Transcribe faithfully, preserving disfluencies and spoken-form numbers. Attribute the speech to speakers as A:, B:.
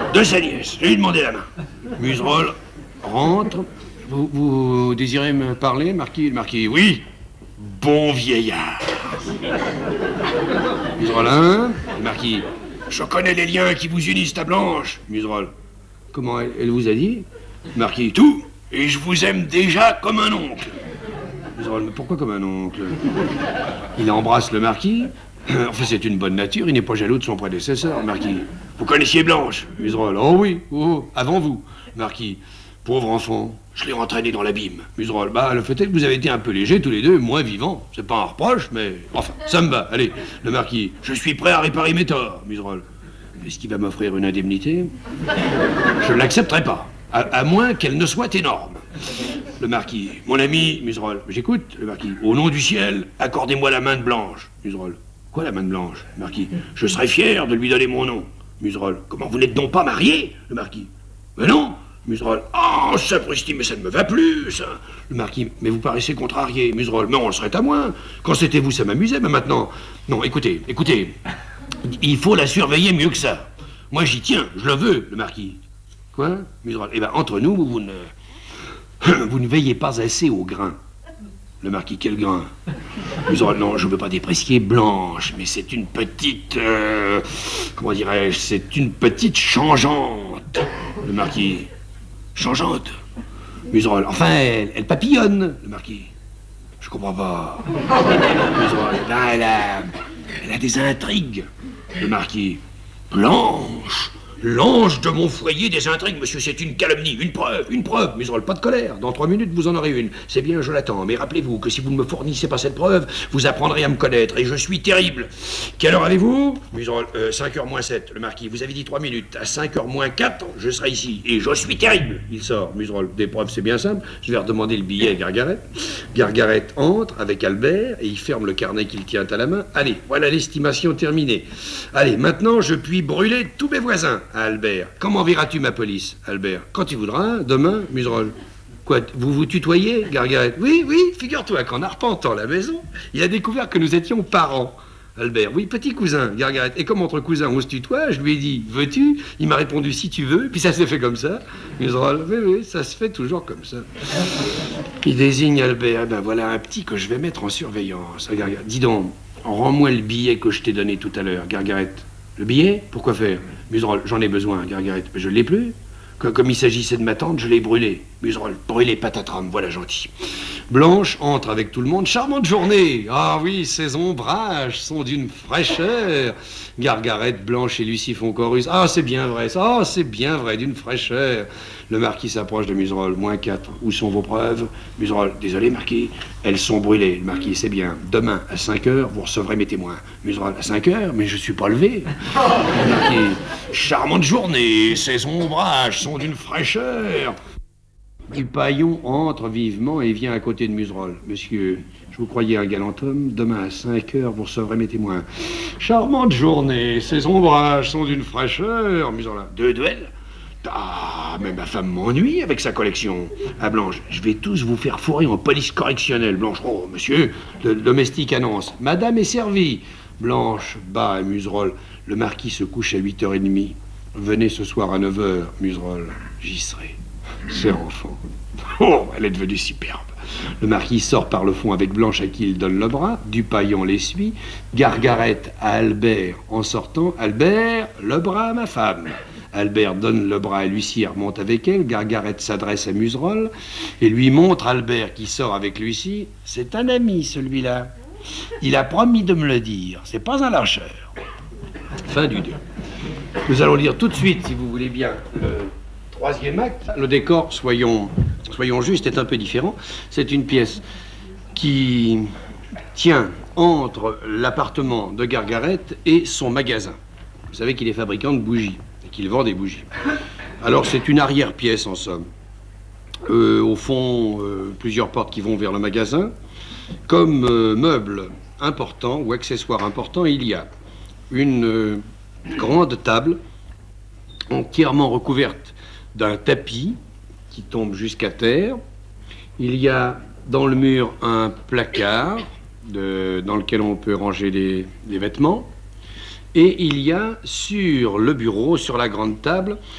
A: de sa nièce. Je lui ai demandé la main. Muserolle rentre. Vous, vous désirez me parler, Marquis? Le Marquis, oui. Bon vieillard. Muserolle un. Le Marquis, je connais les liens qui vous unissent à Blanche. Muserolle, comment elle, elle vous a dit? Le Marquis, tout. Et je vous aime déjà comme un oncle. Muserolle, mais pourquoi comme un oncle? Il embrasse le Marquis. Enfin, c'est une bonne nature, il n'est pas jaloux de son prédécesseur. Marquis, vous connaissiez Blanche? Muserolle, oh oui, oh, avant vous. Marquis, pauvre enfant, je l'ai entraîné dans l'abîme. Muserolle, bah, le fait est que vous avez été un peu légers tous les deux, moins vivants. C'est pas un reproche, mais enfin, ça me va. Allez, le Marquis, je suis prêt à réparer mes torts. Muserolle, est-ce qu'il va m'offrir une indemnité? Je ne l'accepterai pas, à, à moins qu'elle ne soit énorme. Le Marquis, mon ami, Muserolle, j'écoute. Le Marquis, au nom du ciel, accordez-moi la main de Blanche. Muserolle, quoi la main de Blanche? Le Marquis, je serais fier de lui donner mon nom. Muserolle, comment vous n'êtes donc pas marié? Le Marquis, mais non. Muserolle, oh, sapristi, mais ça ne me va plus, ça. Le Marquis, mais vous paraissez contrarié. Muserolle, mais on le serait à moins. Quand c'était vous, ça m'amusait, mais maintenant... Non, écoutez, écoutez, il faut la surveiller mieux que ça. Moi, j'y tiens, je le veux, le Marquis. Quoi? Muserolle, eh ben, entre nous, vous ne... Vous ne veillez pas assez au grain. Le Marquis, quel grain? Muserolle, non, je ne veux pas déprécier Blanche, mais c'est une petite... Euh, comment dirais-je? C'est une petite changeante. Le Marquis, changeante? Muserolle, enfin, elle, elle papillonne. Le Marquis, je comprends pas. Muserolle, là, elle a, elle a des intrigues. Le Marquis, Blanche, l'ange de mon foyer des intrigues, monsieur, c'est une calomnie, une preuve, une preuve. Muserolle, pas de colère, dans trois minutes vous en aurez une. C'est bien, je l'attends, mais rappelez-vous que si vous ne me fournissez pas cette preuve, vous apprendrez à me connaître, et je suis terrible. Quelle heure avez-vous? Muserolle, euh, cinq heures moins sept, le Marquis, vous avez dit trois minutes. À cinq heures moins quatre, je serai ici, et je suis terrible. Il sort, Muserolle, des preuves, c'est bien simple, je vais redemander le billet à Gargaret. Gargaret entre avec Albert, et il ferme le carnet qu'il tient à la main. Allez, voilà l'estimation terminée. Allez, maintenant, je puis brûler tous mes voisins. Albert, comment verras-tu ma police? Albert, quand tu voudras, demain. Muserolle, quoi, vous vous tutoyez? Gargaret, oui, oui, figure-toi qu'en arpentant la maison, il a découvert que nous étions parents. Albert, oui, petit cousin. Gargaret, et comme entre cousins on se tutoie, je lui ai dit, veux-tu? Il m'a répondu, si tu veux, puis ça s'est fait comme ça. Muserolle, oui, oui, ça se fait toujours comme ça. Il désigne Albert, ben voilà un petit que je vais mettre en surveillance. Gargaret, dis donc, rends-moi le billet que je t'ai donné tout à l'heure. Gargaret, le billet? Pourquoi faire? Muserolle, j'en ai besoin, Gargaret. Mais je ne l'ai plus. Comme il s'agissait de ma tante, je l'ai brûlé. Muserolle, brûlé patatram, voilà gentil. Blanche entre avec tout le monde. Charmante journée. Ah oui, ces ombrages sont d'une fraîcheur. Gargaret, Blanche et Lucie font chorus. Ah, c'est bien vrai, ça. Ah, c'est bien vrai, d'une fraîcheur. Le Marquis s'approche de Muserolle. Moins quatre. Où sont vos preuves? Muserolle, désolé, Marquis. Elles sont brûlées. Le Marquis, c'est bien. Demain, à cinq heures, vous recevrez mes témoins. Muserolle, à cinq heures? Mais je suis pas levé. Le Marquis, charmante journée. Ces ombrages sont d'une fraîcheur. Dupaillon entre vivement et vient à côté de Muserolle. Monsieur, je vous croyais un galant homme. Demain à cinq heures, vous recevrez mes témoins. Charmante journée. Ces ombrages sont d'une fraîcheur. Muserolle, deux duels? Ah, mais ma femme m'ennuie avec sa collection. Ah, Blanche, je vais tous vous faire fourrer en police correctionnelle. Blanche, oh, monsieur, le domestique annonce. Madame est servie. Blanche, bas à Muserolle. Le Marquis se couche à huit heures trente. Venez ce soir à neuf heures, Muserolle. J'y serai. C'est enfant. Oh, elle est devenue superbe. Le Marquis sort par le fond avec Blanche à qui il donne le bras. Dupaillon l'essuie. Gargaret à Albert en sortant. Albert, le bras à ma femme. Albert donne le bras à Lucie et remonte avec elle. Gargaret s'adresse à Muserolle et lui montre Albert qui sort avec Lucie. C'est un ami, celui-là. Il a promis de me le dire. C'est pas un lâcheur. Fin du deux. Nous allons lire tout de suite, si vous voulez bien, le troisième acte. Le décor, soyons, soyons justes, est un peu différent. C'est une pièce qui tient entre l'appartement de Gargaret et son magasin. Vous savez qu'il est fabricant de bougies et qu'il vend des bougies. Alors c'est une arrière-pièce en somme. Euh, au fond, euh, plusieurs portes qui vont vers le magasin. Comme euh, meuble important ou accessoire important, il y a une euh, grande table entièrement recouverte d'un tapis qui tombe jusqu'à terre. Il y a dans le mur un placard de, dans lequel on peut ranger les, les vêtements. Et il y a sur le bureau, sur la grande table,